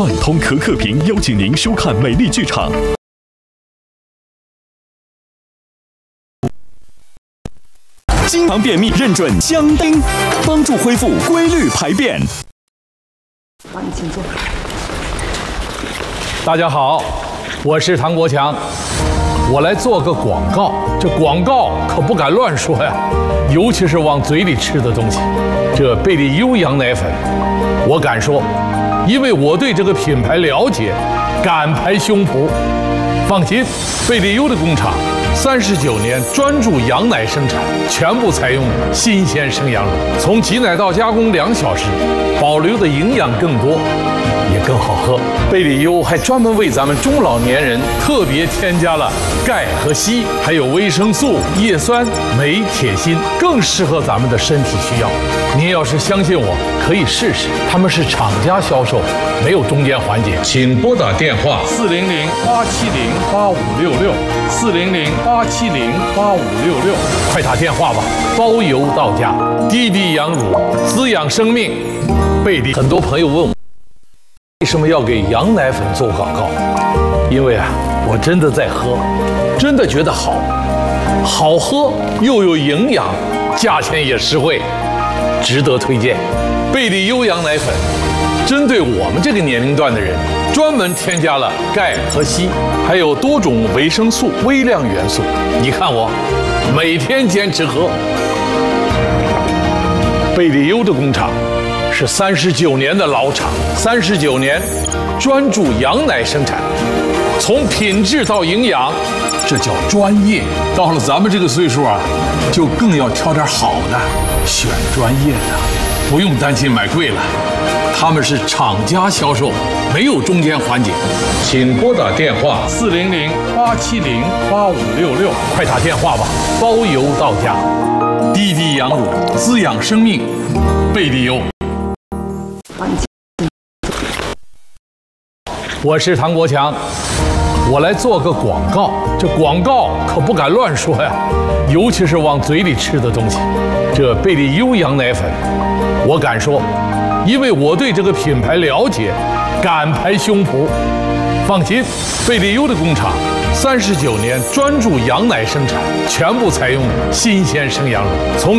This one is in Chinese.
爱通可可屏邀请您收看美丽剧场。经常便秘认准香丁，帮助恢复规律排便。 好，你请坐。 大家好，我是唐国强，我来做个广告。这广告可不敢乱说呀，尤其是往嘴里吃的东西。这贝利优羊奶粉，我敢说，因为我对这个品牌了解，敢拍胸脯。放心，贝利优的工厂39年专注羊奶生产，全部采用新鲜生羊乳，从挤奶到加工2小时，保留的营养更多，也更好喝。贝利优还专门为咱们中老年人特别添加了钙和硒，还有维生素、叶酸、镁、铁、锌，更适合咱们的身体需要。您要是相信我，可以试试。他们是厂家销售，没有中间环节。请拨打电话400-870-8566，400-870-8566，快打电话吧，包邮到家。滴滴羊乳，滋养生命。贝利。很多朋友问我，为什么要给羊奶粉做广告？因为啊，我真的在喝，真的觉得好喝又有营养，价钱也实惠，值得推荐。贝利优羊奶粉针对我们这个年龄段的人，专门添加了钙和硒，还有多种维生素、微量元素。你看我每天坚持喝。贝利优的工厂是39年的老厂，39年专注羊奶生产，从品质到营养，这叫专业。到了咱们这个岁数啊，就更要挑点好的，选专业的，不用担心买贵了。他们是厂家销售，没有中间环节。请拨打电话400-870-8566，快打电话吧，包邮到家。滴滴羊乳，滋养生命，贝利优。 好，你请。 我是唐国强，我来做个广告。这广告可不敢乱说呀，尤其是往嘴里吃的东西。这贝利优羊奶粉，我敢说，因为我对这个品牌了解，敢拍胸脯。放心，贝利优的工厂39年专注羊奶生产，全部采用新鲜生羊乳，从